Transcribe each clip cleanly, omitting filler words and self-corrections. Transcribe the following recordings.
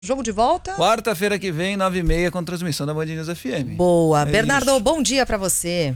Jogo de volta? Quarta-feira que vem, 9h30, com transmissão da Band News FM. Boa. Bernardo, bom dia pra você.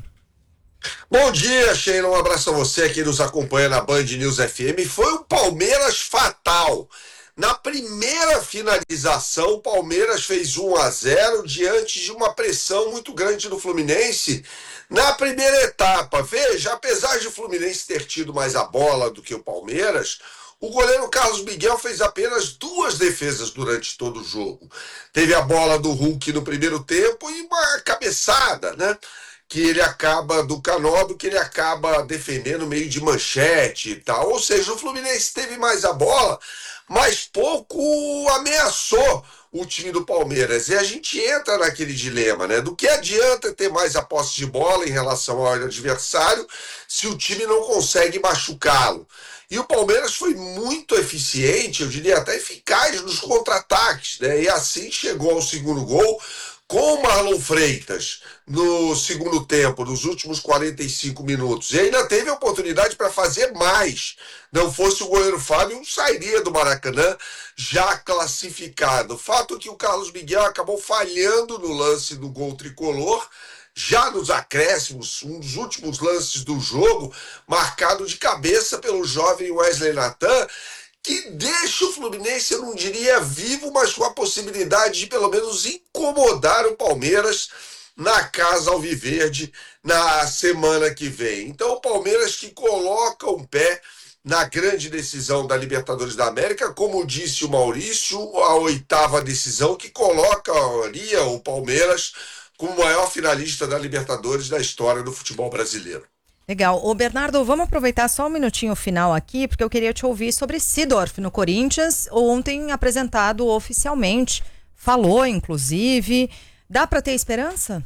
Bom dia, Sheila. Um abraço a você que nos acompanha na Band News FM. Foi um Palmeiras fatal. Na primeira finalização, o Palmeiras fez 1-0 diante de uma pressão muito grande do Fluminense na primeira etapa. Veja, apesar de o Fluminense ter tido mais a bola do que o Palmeiras, o goleiro Carlos Miguel fez apenas 2 defesas durante todo o jogo. Teve a bola do Hulk no primeiro tempo e uma cabeçada, né? Que ele acaba, do Canóbio, que ele acaba defendendo meio de manchete e tal. Ou seja, o Fluminense teve mais a bola, mas pouco ameaçou o time do Palmeiras. E a gente entra naquele dilema, né? Do que adianta ter mais a posse de bola em relação ao adversário se o time não consegue machucá-lo? E o Palmeiras foi muito eficiente, eu diria até eficaz nos contra-ataques, né? E assim chegou ao segundo gol com o Marlon Freitas no segundo tempo, nos últimos 45 minutos. E ainda teve a oportunidade para fazer mais. Não fosse o goleiro Fábio, sairia do Maracanã já classificado. Fato que o Carlos Miguel acabou falhando no lance do gol tricolor, já nos acréscimos, um dos últimos lances do jogo, marcado de cabeça pelo jovem Wesley Nathan, que deixa o Fluminense, eu não diria vivo, mas com a possibilidade de pelo menos incomodar o Palmeiras na Casa Alviverde na semana que vem. Então o Palmeiras que coloca um pé na grande decisão da Libertadores da América, como disse o Maurício, a 8ª decisão que colocaria o Palmeiras como o maior finalista da Libertadores da história do futebol brasileiro. Legal. Ô Bernardo, vamos aproveitar só um minutinho final aqui, porque eu queria te ouvir sobre Seedorf no Corinthians, ontem apresentado oficialmente, falou inclusive. Dá para ter esperança?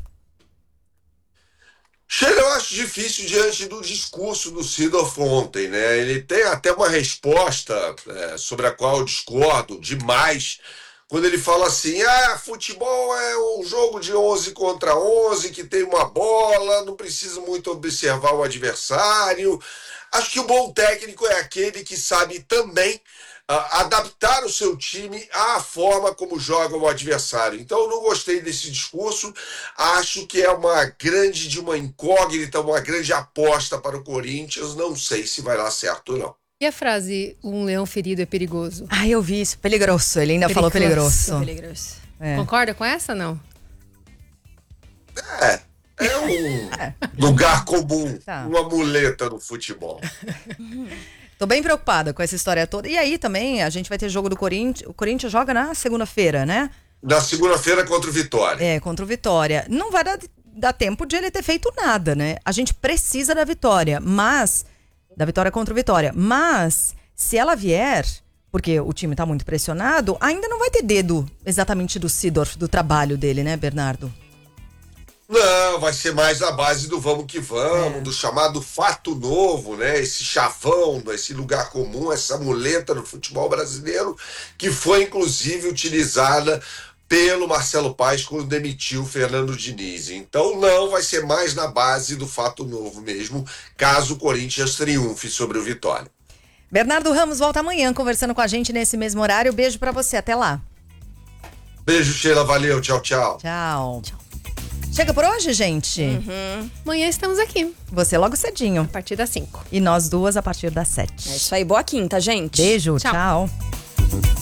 Sheila, eu acho difícil diante do discurso do Seedorf ontem, né? Ele tem até uma resposta sobre a qual eu discordo demais, quando ele fala assim, futebol é um jogo de 11 contra 11, que tem uma bola, não precisa muito observar o adversário. Acho que o bom técnico é aquele que sabe também adaptar o seu time à forma como joga o adversário. Então eu não gostei desse discurso, acho que é uma incógnita, uma grande aposta para o Corinthians, não sei se vai dar certo ou não. E a frase, um leão ferido é perigoso? Eu vi isso, peligroso, ele ainda falou peligroso. Concorda com essa, não? É um lugar comum, uma muleta no futebol. Tô bem preocupada com essa história toda. E aí também a gente vai ter jogo do Corinthians. O Corinthians joga na segunda-feira, né? Na segunda-feira contra o Vitória. Contra o Vitória. Não vai dar tempo de ele ter feito nada, né? A gente precisa da vitória, da vitória contra o Vitória. Mas, se ela vier, porque o time tá muito pressionado, ainda não vai ter dedo exatamente do Seedorf, do trabalho dele, né, Bernardo? Não, vai ser mais na base do vamos que vamos, do chamado fato novo, né? Esse chavão, esse lugar comum, essa muleta no futebol brasileiro, que foi inclusive utilizada pelo Marcelo Paes quando demitiu o Fernando Diniz. Então não, vai ser mais na base do fato novo mesmo, caso o Corinthians triunfe sobre o Vitória. Bernardo Ramos volta amanhã conversando com a gente nesse mesmo horário. Beijo pra você, até lá. Beijo, Sheila, valeu, tchau, tchau. Tchau. Chega por hoje, gente? Amanhã estamos aqui. Você logo cedinho. A partir das 5. E nós duas a partir das 7. É isso aí, boa quinta, gente. Beijo, tchau.